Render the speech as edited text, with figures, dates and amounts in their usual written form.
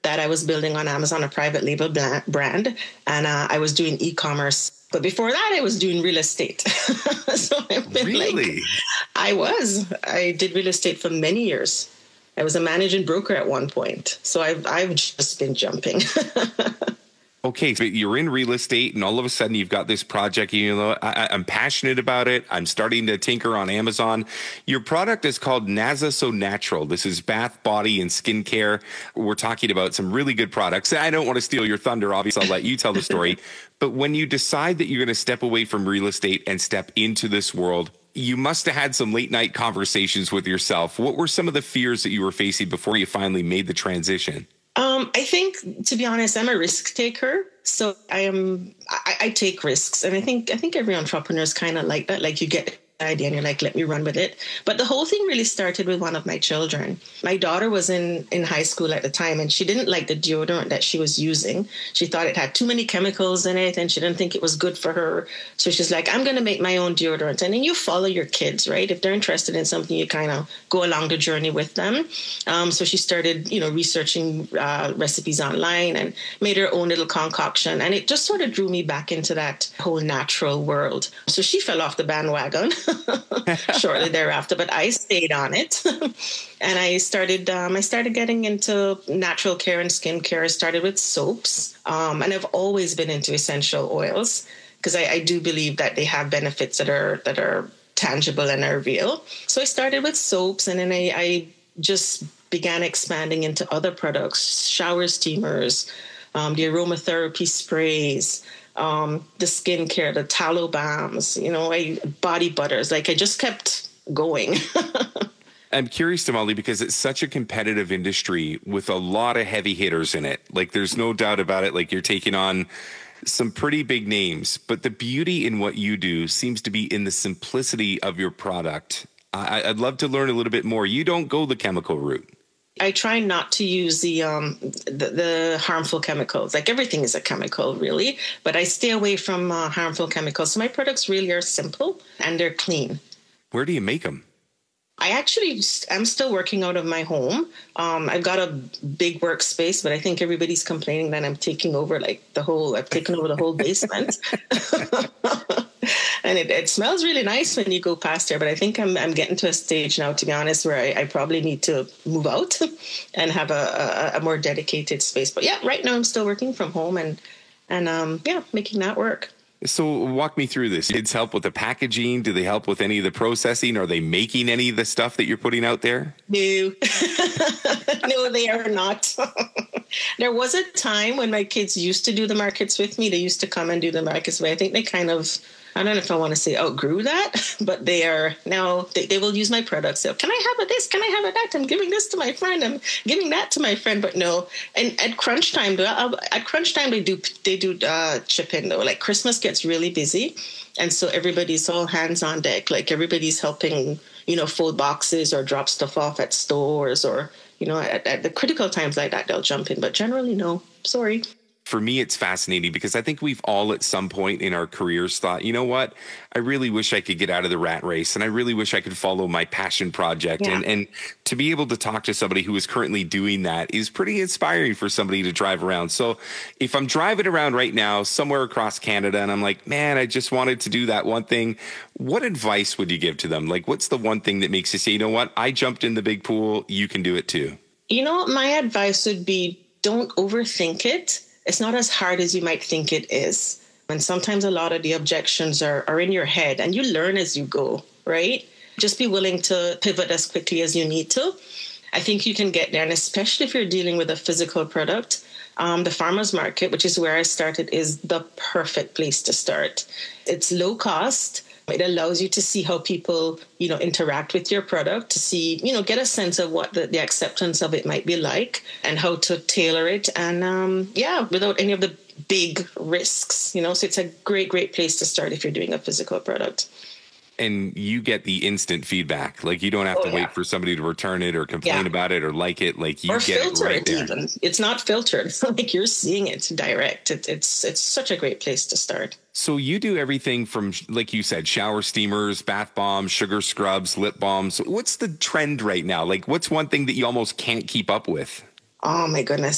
that, I was building on Amazon a private label brand, and I was doing e-commerce. But before that, I was doing real estate. So I've been Really? I did real estate for many years. I was a managing broker at one point. So I've just been jumping. Okay, so you're in real estate and all of a sudden you've got this project, you know, I'm passionate about it. I'm starting to tinker on Amazon. Your product is called Naza So Natural. This is bath, body, and skincare. We're talking about some really good products. I don't want to steal your thunder. Obviously, I'll let you tell the story. But when you decide that you're going to step away from real estate and step into this world, you must have had some late night conversations with yourself. What were some of the fears that you were facing before you finally made the transition? I think, to be honest, I'm a risk taker. So I take risks. And I think every entrepreneur is kind of like that. Like, you get the idea and you're like, let me run with it. But the whole thing really started with one of my children. My daughter was in high school at the time, and she didn't like the deodorant that she was using. She thought it had too many chemicals in it, and she didn't think it was good for her. So she's like, I'm going to make my own deodorant. And then you follow your kids, right? If they're interested in something, you kind of go along the journey with them. So she started, researching recipes online and made her own little concoction. And it just sort of drew me back into that whole natural world. So she fell off the bandwagon shortly thereafter, but I stayed on it. And I started getting into natural care and skincare. I started with soaps. And I've always been into essential oils because I do believe that they have benefits that are tangible and are real. So I started with soaps, and then I just began expanding into other products, shower steamers, the aromatherapy sprays, the skincare, the tallow balms, body butters. Like, I just kept going. I'm curious, Damali, because it's such a competitive industry with a lot of heavy hitters in it. Like, there's no doubt about it. Like, you're taking on some pretty big names, but the beauty in what you do seems to be in the simplicity of your product. I'd love to learn a little bit more. You don't go the chemical route. I try not to use the harmful chemicals. Like, everything is a chemical, really, but I stay away from harmful chemicals. So my products really are simple and they're clean. Where do you make them? I'm still working out of my home. I've got a big workspace, but I think everybody's complaining that I'm taking over I've taken over the whole basement. And it smells really nice when you go past there. But I think I'm getting to a stage now, to be honest, where I probably need to move out and have a more dedicated space. But yeah, right now I'm still working from home and making that work. So walk me through this. Kids help with the packaging? Do they help with any of the processing? Are they making any of the stuff that you're putting out there? No, no, they are not. There was a time when my kids used to do the markets with me. They used to come and do the markets, but I think they kind of, I don't know if I want to say outgrew that, but they are now, they will use my products. So, can I have this? Can I have that? I'm giving this to my friend. I'm giving that to my friend, but no. And at crunch time, they do chip in though. Like, Christmas gets really busy. And so everybody's all hands on deck. Like, everybody's helping, fold boxes or drop stuff off at stores or, at the critical times like that, they'll jump in. But generally, no, sorry. For me, it's fascinating because I think we've all at some point in our careers thought, you know what, I really wish I could get out of the rat race and I really wish I could follow my passion project. Yeah. And to be able to talk to somebody who is currently doing that is pretty inspiring for somebody to drive around. So if I'm driving around right now somewhere across Canada and I'm like, man, I just wanted to do that one thing, what advice would you give to them? Like, what's the one thing that makes you say, you know what, I jumped in the big pool, you can do it too? My advice would be, don't overthink it. It's not as hard as you might think it is. And sometimes a lot of the objections are in your head and you learn as you go, right? Just be willing to pivot as quickly as you need to. I think you can get there. And especially if you're dealing with a physical product, the farmer's market, which is where I started, is the perfect place to start. It's low cost. It allows you to see how people, interact with your product, to see, get a sense of what the acceptance of it might be like and how to tailor it. And without any of the big risks, so it's a great, great place to start if you're doing a physical product. And you get the instant feedback. Like, you don't have to wait for somebody to return it or complain about it or like it. Like, you get it right there. Even. It's not filtered. Like, you're seeing it direct. It's such a great place to start. So you do everything from, like you said, shower steamers, bath bombs, sugar scrubs, lip balms. What's the trend right now? Like, what's one thing that you almost can't keep up with? Oh, my goodness.